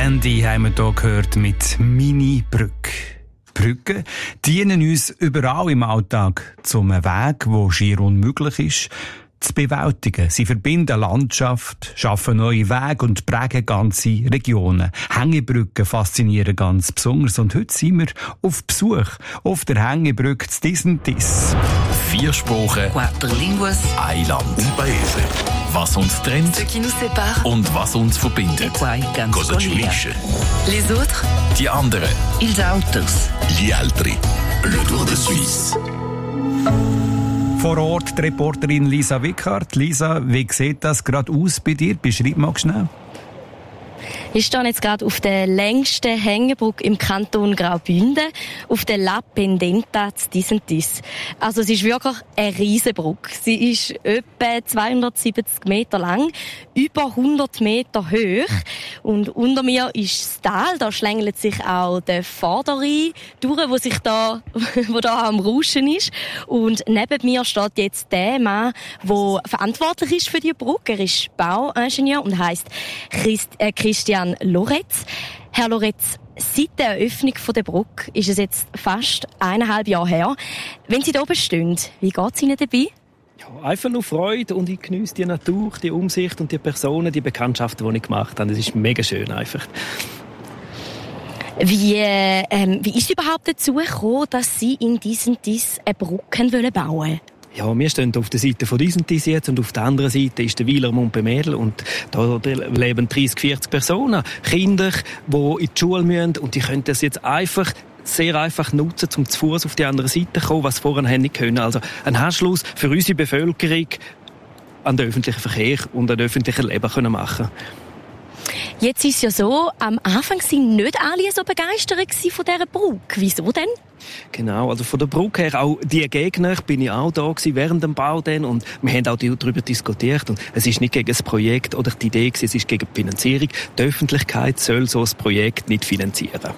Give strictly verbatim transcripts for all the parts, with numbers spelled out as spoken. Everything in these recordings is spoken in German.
Sandy haben wir hier gehört mit Mini-Brücke. Brücken dienen uns überall im Alltag zum Weg, der schier unmöglich ist, zu bewältigen. Sie verbinden Landschaft, schaffen neue Wege und prägen ganze Regionen. Hängebrücken faszinieren ganz besonders. Und heute sind wir auf Besuch auf der Hängebrücke zu Disentis. Vier Sprachen, Quattro linguas, ein Land, un paese. Was uns trennt ce qui nous sépare, und was uns verbindet. quai ganz Cosa ci unisce? Les autres, Die anderen. ils autres. Gli altri. Le Tour de Suisse. Vor Ort die Reporterin Lisa Wickhardt. Lisa, wie sieht das gerade aus bei dir? Beschreib mal schnell. Ich stehe jetzt gerade auf der längsten Hängebrücke im Kanton Graubünden, auf der La Pendenta zu Disentis. Also es ist wirklich eine riesige Brücke. Sie ist etwa zweihundertsiebzig Meter lang, über hundert Meter hoch. Und unter mir ist das Tal, da schlängelt sich auch der Vorderrhein durch, wo sich da, wo da am Rauschen ist. Und neben mir steht jetzt der Mann, der verantwortlich ist für die Brücke. Er ist Bauingenieur und heisst Christ, äh, Christian Loretz. Herr Loretz, seit der Eröffnung der Brücke ist es jetzt fast eineinhalb Jahre her. Wenn Sie hier oben stehen, wie geht es Ihnen dabei? Ja, einfach nur Freude und ich geniesse die Natur, die Umsicht und die Personen, die Bekanntschaften, die ich gemacht habe. Das ist mega schön einfach. Wie, ähm, wie ist es überhaupt dazu gekommen, dass Sie in Disentis eine Brücke bauen wollen? Ja, wir stehen auf der Seite von Disentis jetzt und auf der anderen Seite ist der Weiler Montbemädel und da leben dreißig, vierzig Personen, Kinder, die in die Schule müssen und die können das jetzt einfach sehr einfach nutzen, um zu Fuß auf die andere Seite zu kommen, was vorher nicht können. Also ein Anschluss für unsere Bevölkerung an den öffentlichen Verkehr und an den öffentlichen Leben können machen. Jetzt ist es ja so, am Anfang waren nicht alle so begeistert von dieser Brücke. Wieso denn? Genau, also von der Brücke her, auch die Gegner, bin ich auch da gewesen während dem Bau dann und wir haben auch darüber diskutiert und es ist nicht gegen das Projekt oder die Idee gewesen, es ist gegen die Finanzierung. Die Öffentlichkeit soll so ein Projekt nicht finanzieren.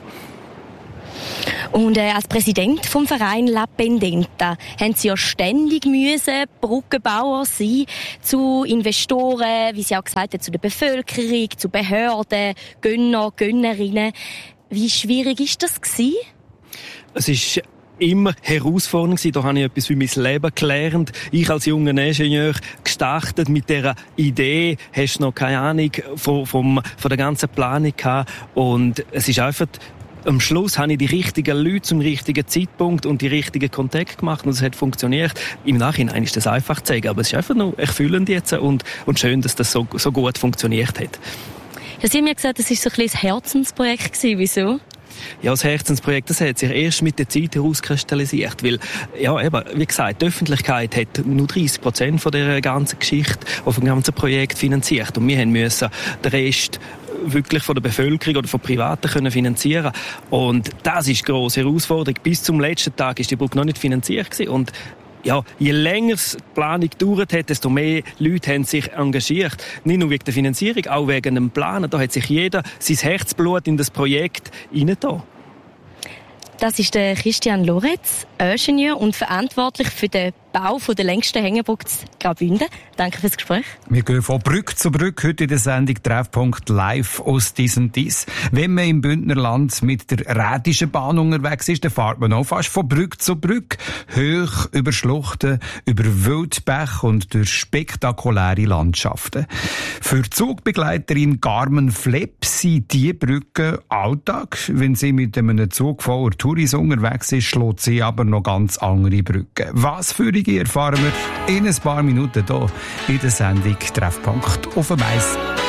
Und äh, als Präsident vom Verein La Pendenta haben Sie ja ständig müssen Brückenbauer sein, zu Investoren, wie Sie auch gesagt haben, zu der Bevölkerung, zu Behörden, Gönner, Gönnerinnen. Wie schwierig ist das gewesen? Es ist immer herausfordernd gewesen. Da habe ich etwas für mein Leben gelernt. Ich als junger Ingenieur gestartet mit dieser Idee, hast noch keine Ahnung von, von, von der ganzen Planung gehabt. Und es ist einfach, am Schluss habe ich die richtigen Leute zum richtigen Zeitpunkt und die richtigen Kontakte gemacht und es hat funktioniert. Im Nachhinein ist das einfach zu sagen, aber es ist einfach nur erfüllend jetzt und, und schön, dass das so, so gut funktioniert hat. Ja, Sie haben ja gesagt, das war so ein bisschen ein Herzensprojekt gewesen. Wieso? Ja, das Herzensprojekt, das hat sich erst mit der Zeit herauskristallisiert, weil, ja, eben, wie gesagt, die Öffentlichkeit hat nur dreißig Prozent von der ganzen Geschichte, von dem ganzen Projekt finanziert und wir müssen den Rest wirklich von der Bevölkerung oder von Privaten können finanzieren. Und das ist eine grosse Herausforderung. Bis zum letzten Tag ist die Brücke noch nicht finanziert gewesen. Und ja, je länger die Planung gedauert hat, desto mehr Leute haben sich engagiert. Nicht nur wegen der Finanzierung, auch wegen dem Planen. Da hat sich jeder sein Herzblut in das Projekt hineingetan. Das ist der Christian Loretz, Ingenieur und verantwortlich für den Bau der längsten Hängebrücke zu Graubünden. Danke fürs Gespräch. Wir gehen von Brücke zu Brücke heute in der Sendung Treffpunkt live aus Disentis. Wenn man im Bündnerland mit der Rätischen Bahn unterwegs ist, dann fährt man auch fast von Brücke zu Brücke. Hoch über Schluchten, über Wildbäche und durch spektakuläre Landschaften. Für Zugbegleiterin Carmen Flepp sind diese Brücken Alltag. Wenn sie mit einem Zug voller Touris unterwegs ist, schlägt sie aber noch ganz andere Brücken. Was für erfahren wir in ein paar Minuten hier in der Sendung Treffpunkt auf dem Eis.